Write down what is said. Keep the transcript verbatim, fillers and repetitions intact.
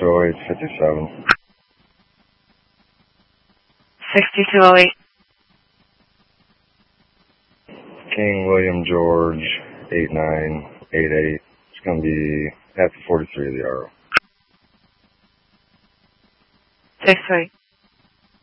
oh eight fifty-seven. sixty-two oh eight. King William George eight nine eight eight. It's going to be after forty-three of the hour. six three.